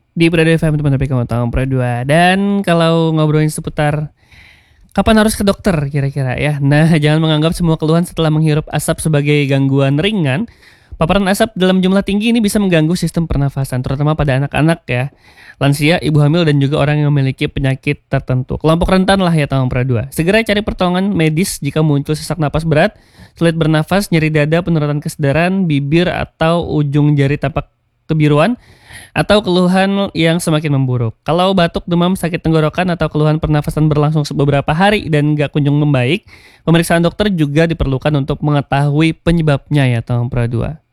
Di Prado FM teman tapi kamu tahu Prado 2. Dan kalau ngobrolin seputar kapan harus ke dokter kira-kira ya. Nah, jangan menganggap semua keluhan setelah menghirup asap sebagai gangguan ringan. Paparan asap dalam jumlah tinggi ini bisa mengganggu sistem pernafasan, terutama pada anak-anak ya, lansia, ibu hamil, dan juga orang yang memiliki penyakit tertentu. Kelompok rentan lah ya tahun Prado 2. Segera cari pertolongan medis jika muncul sesak napas berat, sulit bernafas, nyeri dada, penurunan kesadaran, bibir atau ujung jari tampak kebiruan, atau keluhan yang semakin memburuk. Kalau batuk, demam, sakit tenggorokan, atau keluhan pernafasan berlangsung beberapa hari dan gak kunjung membaik, pemeriksaan dokter juga diperlukan untuk mengetahui penyebabnya ya tahun Prado 2.